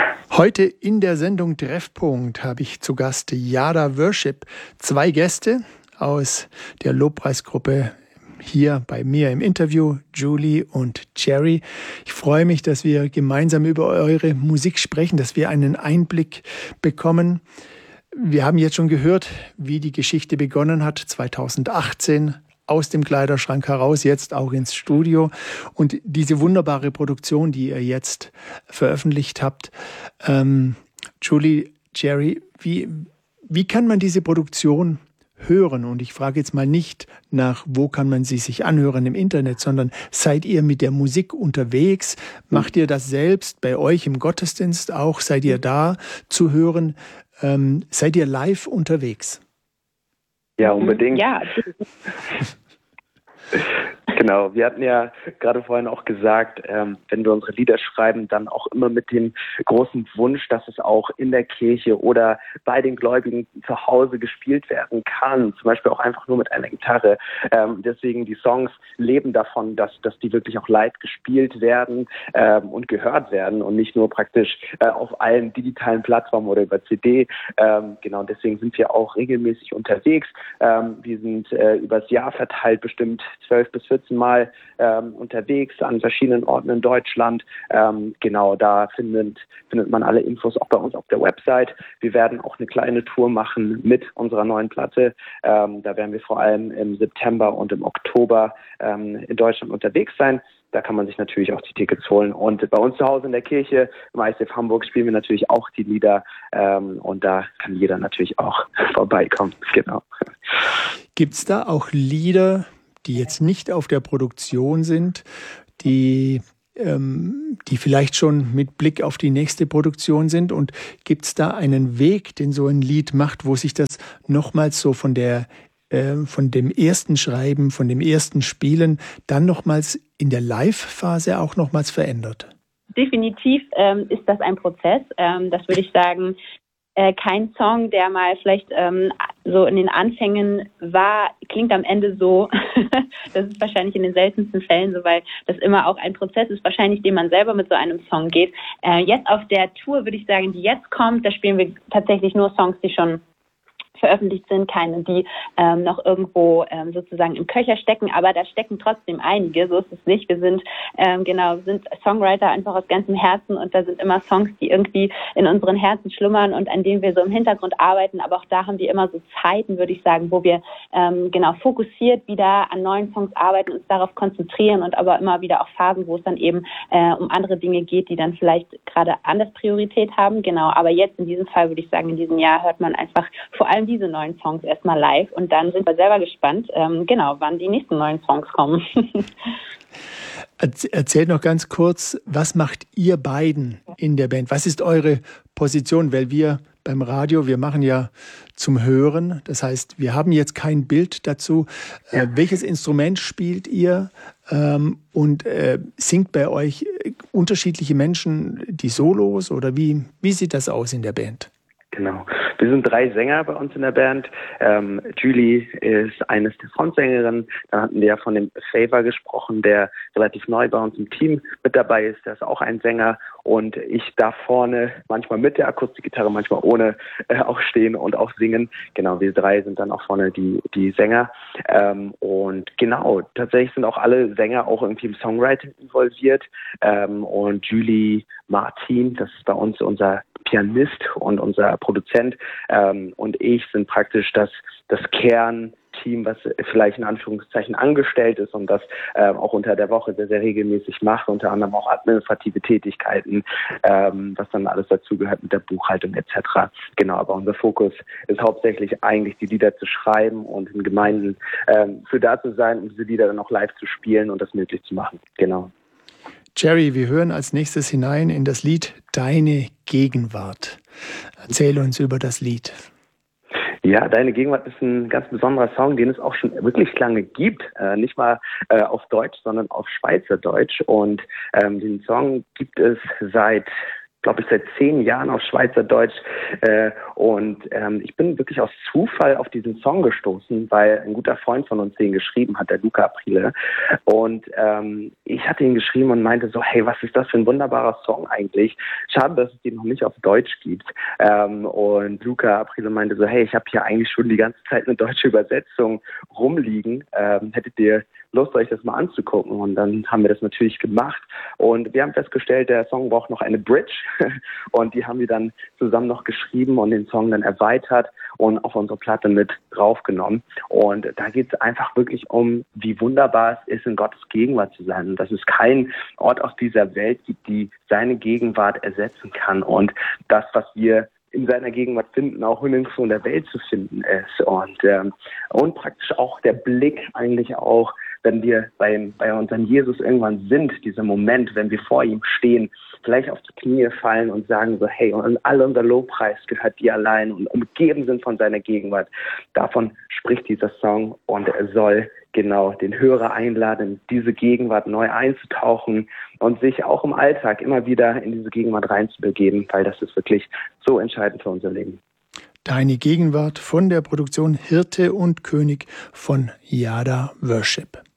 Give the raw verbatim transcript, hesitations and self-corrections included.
Heute in der Sendung Treffpunkt habe ich zu Gast Yada Worship. Zwei Gäste aus der Lobpreisgruppe hier bei mir im Interview, Julie und Jerry. Ich freue mich, dass wir gemeinsam über eure Musik sprechen, dass wir einen Einblick bekommen. Wir haben jetzt schon gehört, wie die Geschichte begonnen hat, zweitausendachtzehn. Aus dem Kleiderschrank heraus, jetzt auch ins Studio. Und diese wunderbare Produktion, die ihr jetzt veröffentlicht habt. Ähm, Julie, Jerry, wie, wie kann man diese Produktion hören? Und ich frage jetzt mal nicht nach, wo kann man sie sich anhören im Internet, sondern seid ihr mit der Musik unterwegs? Macht ihr das selbst bei euch im Gottesdienst auch? Seid ihr da zu hören? Ähm, seid ihr live unterwegs? Ja, unbedingt. Ja. Genau, wir hatten ja gerade vorhin auch gesagt, ähm, wenn wir unsere Lieder schreiben, dann auch immer mit dem großen Wunsch, dass es auch in der Kirche oder bei den Gläubigen zu Hause gespielt werden kann, zum Beispiel auch einfach nur mit einer Gitarre. Ähm, deswegen die Songs leben davon, dass, dass die wirklich auch live gespielt werden ähm, und gehört werden und nicht nur praktisch äh, auf allen digitalen Plattformen oder über C D. Ähm, genau, deswegen sind wir auch regelmäßig unterwegs. Ähm, wir sind äh, übers Jahr verteilt bestimmt zwölf bis vierzehn Mal ähm, unterwegs an verschiedenen Orten in Deutschland. Ähm, genau, da findet, findet man alle Infos auch bei uns auf der Website. Wir werden auch eine kleine Tour machen mit unserer neuen Platte. Ähm, da werden wir vor allem im September und im Oktober ähm, in Deutschland unterwegs sein. Da kann man sich natürlich auch die Tickets holen. Und bei uns zu Hause in der Kirche, im I C F Hamburg, spielen wir natürlich auch die Lieder. Ähm, und da kann jeder natürlich auch vorbeikommen. Genau. Gibt es da auch Lieder, die jetzt nicht auf der Produktion sind, die, ähm, die vielleicht schon mit Blick auf die nächste Produktion sind? Und gibt es da einen Weg, den so ein Lied macht, wo sich das nochmals so von der äh, von dem ersten Schreiben, von dem ersten Spielen dann nochmals in der Live-Phase auch nochmals verändert? Definitiv ähm, ist das ein Prozess. Ähm, das würde ich sagen, Äh, kein Song, der mal vielleicht ähm, so in den Anfängen war, klingt am Ende so. Das ist wahrscheinlich in den seltensten Fällen so, weil das immer auch ein Prozess ist, wahrscheinlich, den man selber mit so einem Song geht. Äh, jetzt auf der Tour würde ich sagen, die jetzt kommt, da spielen wir tatsächlich nur Songs, die schon veröffentlicht sind, keine, die ähm, noch irgendwo ähm, sozusagen im Köcher stecken, aber da stecken trotzdem einige, so ist es nicht. Wir sind ähm, genau, sind Songwriter einfach aus ganzem Herzen und da sind immer Songs, die irgendwie in unseren Herzen schlummern und an denen wir so im Hintergrund arbeiten, aber auch da haben wir immer so Zeiten, würde ich sagen, wo wir ähm, genau fokussiert wieder an neuen Songs arbeiten, uns darauf konzentrieren und aber immer wieder auch Phasen, wo es dann eben äh, um andere Dinge geht, die dann vielleicht gerade anders Priorität haben, genau, aber jetzt in diesem Fall würde ich sagen, in diesem Jahr hört man einfach vor allem diese neuen Songs erstmal live und dann sind wir selber gespannt, ähm, genau, wann die nächsten neuen Songs kommen. Erzählt noch ganz kurz, was macht ihr beiden in der Band? Was ist eure Position? Weil wir beim Radio, wir machen ja zum Hören, das heißt, wir haben jetzt kein Bild dazu. Ja. Äh, welches Instrument spielt ihr? Ähm, und äh, singt bei euch unterschiedliche Menschen die Solos oder wie, wie sieht das aus in der Band? Genau. Wir sind drei Sänger bei uns in der Band. Ähm, Julie ist eines der Frontsängerinnen. Dann hatten wir ja von dem Favor gesprochen, der relativ neu bei uns im Team mit dabei ist. Der ist auch ein Sänger. Und ich darf vorne manchmal mit der Akustikgitarre, manchmal ohne äh, auch stehen und auch singen. Genau, wir drei sind dann auch vorne die, die Sänger. Ähm, und genau, tatsächlich sind auch alle Sänger auch irgendwie im Songwriting involviert. Ähm, und Julie Martin, das ist bei uns unser Pianist und unser Produzent ähm, und ich sind praktisch das, das Kernteam, was vielleicht in Anführungszeichen angestellt ist und das ähm, auch unter der Woche sehr, sehr regelmäßig macht, unter anderem auch administrative Tätigkeiten, ähm, was dann alles dazugehört mit der Buchhaltung et cetera. Genau, aber unser Fokus ist hauptsächlich eigentlich die Lieder zu schreiben und in Gemeinden ähm, für da zu sein, um diese Lieder dann auch live zu spielen und das möglich zu machen. Genau. Jerry, wir hören als nächstes hinein in das Lied Deine Gegenwart. Erzähl uns über das Lied. Ja, Deine Gegenwart ist ein ganz besonderer Song, den es auch schon wirklich lange gibt. Äh, nicht mal äh, auf Deutsch, sondern auf Schweizerdeutsch. Und ähm, den Song gibt es seit glaube ich, seit zehn Jahren auf Schweizerdeutsch äh, und ähm, ich bin wirklich aus Zufall auf diesen Song gestoßen, weil ein guter Freund von uns den geschrieben hat, der Luca Aprile, und ähm, ich hatte ihn geschrieben und meinte so, hey, was ist das für ein wunderbarer Song eigentlich? Schade, dass es den noch nicht auf Deutsch gibt. Ähm, und Luca Aprile meinte so, hey, ich habe hier eigentlich schon die ganze Zeit eine deutsche Übersetzung rumliegen, ähm, hättet ihr Lust, euch das mal anzugucken? Und dann haben wir das natürlich gemacht und wir haben festgestellt, der Song braucht noch eine Bridge und die haben wir dann zusammen noch geschrieben und den Song dann erweitert und auf unsere Platte mit draufgenommen. Und da geht es einfach wirklich um, wie wunderbar es ist, in Gottes Gegenwart zu sein und dass es keinen Ort auf dieser Welt gibt, die seine Gegenwart ersetzen kann und das, was wir in seiner Gegenwart finden, auch nirgendwo in der Welt zu finden ist. Und, ähm, und praktisch auch der Blick eigentlich auch, wenn wir bei, bei unserem Jesus irgendwann sind, dieser Moment, wenn wir vor ihm stehen, vielleicht auf die Knie fallen und sagen so, hey, und all unser Lobpreis gehört dir allein und umgeben sind von seiner Gegenwart. Davon spricht dieser Song und er soll genau den Hörer einladen, in diese Gegenwart neu einzutauchen und sich auch im Alltag immer wieder in diese Gegenwart reinzubegeben, weil das ist wirklich so entscheidend für unser Leben. Deine Gegenwart von der Produktion Hirte und König von Yada Worship.